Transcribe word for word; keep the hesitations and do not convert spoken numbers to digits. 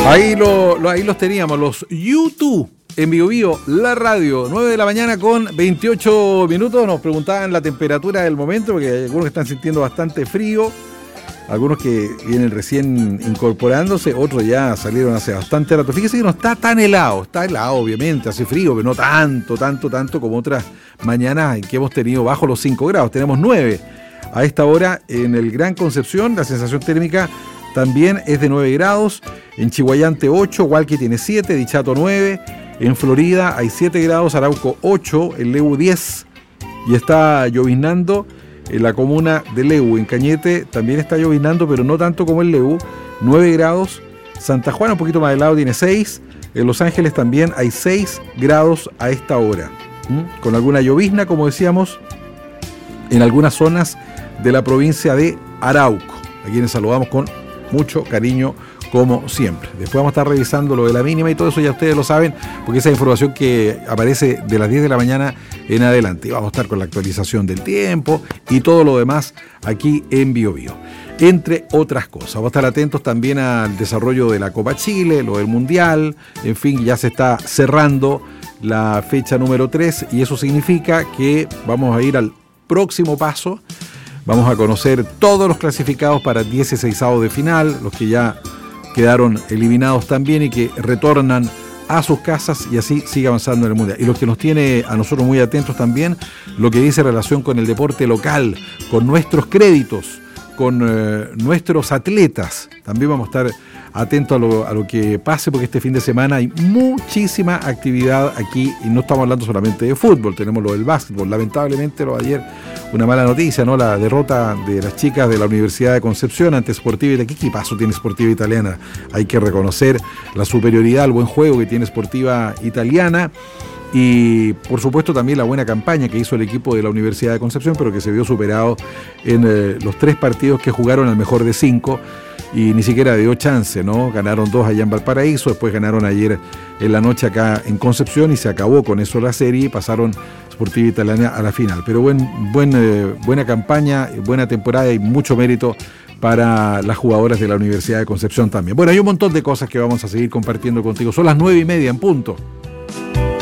Ahí, lo, lo, ahí los teníamos, los YouTube en Bio Bio, la radio, nueve de la mañana con veintiocho minutos. Nos preguntaban la temperatura del momento, porque hay algunos que están sintiendo bastante frío, algunos que vienen recién incorporándose, otros ya salieron hace bastante rato. Fíjese que no está tan helado, está helado obviamente, hace frío, pero no tanto, tanto, tanto como otras mañanas en que hemos tenido bajo los cinco grados, tenemos nueve. A esta hora en el Gran Concepción la sensación térmica también es de nueve grados, en Chihuayante ocho, Hualqui tiene siete, Dichato nueve, en Florida hay siete grados, Arauco ocho, en Leu diez, y está lloviznando en la comuna de Leu. En Cañete también está lloviznando, pero no tanto como en Leu, nueve grados, Santa Juana un poquito más helado, tiene seis, en Los Ángeles también hay seis grados a esta hora, ¿Mm? con alguna llovizna, como decíamos, en algunas zonas de la provincia de Arauco, a quienes saludamos con mucho cariño como siempre. Después vamos a estar revisando lo de la mínima y todo eso, ya ustedes lo saben, porque esa información que aparece de las diez de la mañana en adelante. Y vamos a estar con la actualización del tiempo y todo lo demás aquí en Bio Bio, entre otras cosas. Vamos a estar atentos también al desarrollo de la Copa Chile, lo del Mundial, en fin, ya se está cerrando la fecha número tres y eso significa que vamos a ir al próximo paso. Vamos a conocer todos los clasificados para dieciseisavos de final, los que ya quedaron eliminados también y que retornan a sus casas y así sigue avanzando en el Mundial. Y lo que nos tiene a nosotros muy atentos también, lo que dice relación con el deporte local, con nuestros créditos, con eh, nuestros atletas. También vamos a estar atentos a lo, a lo que pase, porque este fin de semana hay muchísima actividad aquí y no estamos hablando solamente de fútbol, tenemos lo del básquetbol. Lamentablemente lo de ayer, una mala noticia, ¿no? La derrota de las chicas de la Universidad de Concepción ante Sportiva Italiana. ¿Qué equipazo tiene Sportiva Italiana? Hay que reconocer la superioridad, el buen juego que tiene Sportiva Italiana. Y por supuesto también la buena campaña que hizo el equipo de la Universidad de Concepción, pero que se vio superado en eh, los tres partidos que jugaron al mejor de cinco y ni siquiera dio chance, ¿no? Ganaron dos allá en Valparaíso, después ganaron ayer en la noche acá en Concepción y se acabó con eso la serie y pasaron Sportiva Italiana a la final. Pero buen, buen, eh, buena campaña, buena temporada y mucho mérito para las jugadoras de la Universidad de Concepción también. Bueno, hay un montón de cosas que vamos a seguir compartiendo contigo. Son las nueve y media en punto.